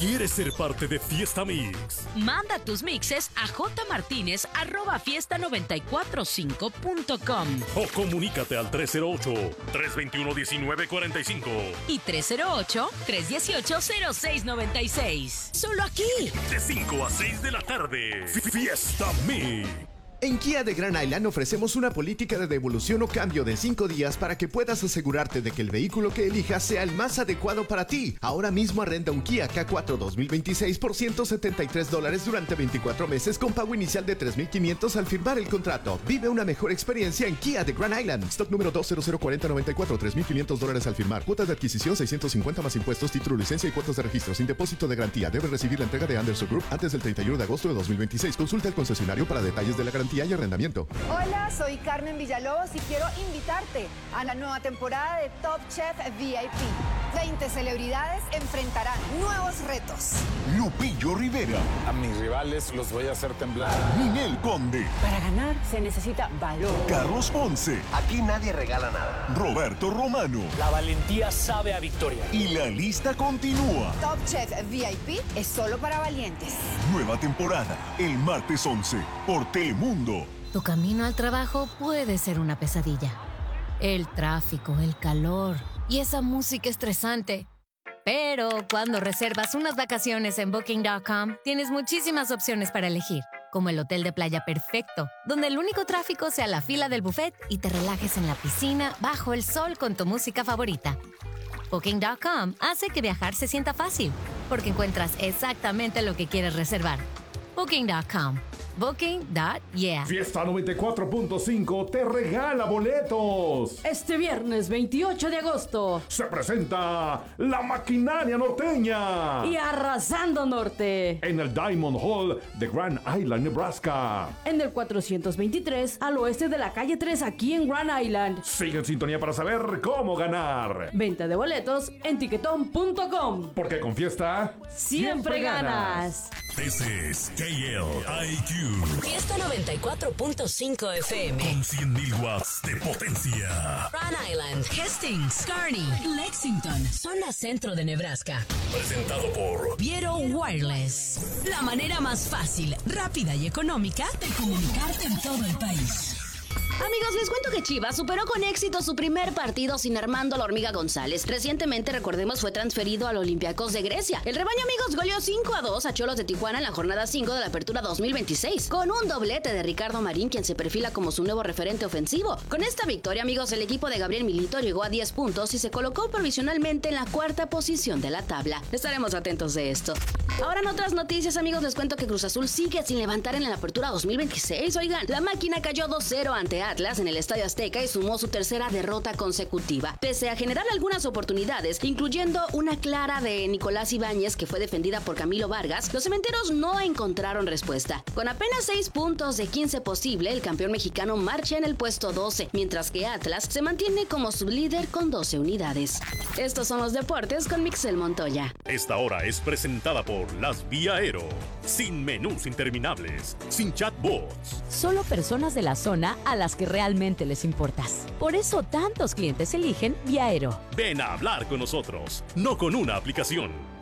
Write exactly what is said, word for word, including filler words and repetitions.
¿Quieres ser parte de Fiesta Mix? Manda tus mixes a jmartinez arroba fiesta noventa y cuatro cinco punto com o comunícate al tres cero ocho, tres dos uno, uno nueve cuatro cinco y tres cero ocho, tres uno ocho, cero seis nueve seis. Solo aquí. De cinco a seis de la tarde. Fiesta Mix. En Kia de Grand Island ofrecemos una política de devolución o cambio de cinco días para que puedas asegurarte de que el vehículo que elijas sea el más adecuado para ti. Ahora mismo arrenda un Kia K cuatro dos mil veintiséis por ciento setenta y tres dólares durante veinticuatro meses con pago inicial de tres mil quinientos al firmar el contrato. Vive una mejor experiencia en Kia de Grand Island. Stock número dos cero cero cuatro cero nueve cuatro, tres mil quinientos dólares al firmar. Cuotas de adquisición seiscientos cincuenta más impuestos, título, licencia y cuotas de registro sin depósito de garantía. Debe recibir la entrega de Anderson Group antes del treinta y uno de agosto de dos mil veintiséis. Consulta al concesionario para detalles de la garantía y arrendamiento. Hola, soy Carmen Villalobos y quiero invitarte a la nueva temporada de Top Chef V I P. veinte celebridades enfrentarán nuevos retos. Lupillo Rivera. A mis rivales los voy a hacer temblar. Ninel Conde. Para ganar se necesita valor. Carlos Ponce. Aquí nadie regala nada. Roberto Romano. La valentía sabe a victoria. Y la lista continúa. Top Chef V I P es solo para valientes. Nueva temporada, el martes once, por Telemundo. Tu camino al trabajo puede ser una pesadilla. El tráfico, el calor y esa música estresante. Pero cuando reservas unas vacaciones en booking punto com, tienes muchísimas opciones para elegir, como el hotel de playa perfecto, donde el único tráfico sea la fila del buffet y te relajes en la piscina bajo el sol con tu música favorita. booking punto com hace que viajar se sienta fácil, porque encuentras exactamente lo que quieres reservar. booking punto com. Booking. Yeah. Fiesta noventa y cuatro punto cinco te regala boletos. Este viernes veintiocho de agosto se presenta La Maquinaria Norteña y Arrasando Norte en el Diamond Hall de Grand Island, Nebraska, en el cuatrocientos veintitrés al oeste de la calle tres, aquí en Grand Island. Sigue en sintonía para saber cómo ganar. Venta de boletos en tiquetón punto com, porque con Fiesta siempre, siempre ganas. This is K L I Q. Fiesta noventa y cuatro punto cinco F M. Con cien mil watts de potencia. Grand Island, Hastings, Kearney, Lexington, zona centro de Nebraska. Presentado por Viero Wireless. La manera más fácil, rápida y económica de comunicarte en todo el país. Amigos, les cuento que Chivas superó con éxito su primer partido sin Armando La Hormiga González. Recientemente, recordemos, fue transferido al Olympiacos de Grecia. El rebaño, amigos, goleó cinco a dos a Cholos de Tijuana en la jornada cinco de la Apertura dos mil veintiséis, con un doblete de Ricardo Marín, quien se perfila como su nuevo referente ofensivo. Con esta victoria, amigos, el equipo de Gabriel Milito llegó a diez puntos y se colocó provisionalmente en la cuarta posición de la tabla. Estaremos atentos de esto. Ahora, en otras noticias, amigos, les cuento que Cruz Azul sigue sin levantar en la Apertura dos mil veintiséis. Oigan, la máquina cayó dos cero ante Atlas en el Estadio Azteca y sumó su tercera derrota consecutiva. Pese a generar algunas oportunidades, incluyendo una clara de Nicolás Ibáñez que fue defendida por Camilo Vargas, los cementeros no encontraron respuesta. Con apenas seis puntos de quince posible, el campeón mexicano marcha en el puesto doce, mientras que Atlas se mantiene como sublíder con doce unidades. Estos son los deportes con Mixel Montoya. Esta hora es presentada por Las Vía Aero. Sin menús interminables, sin chatbots. Solo personas de la zona a las que realmente les importas. Por eso tantos clientes eligen Vía Aero. Ven a hablar con nosotros, no con una aplicación.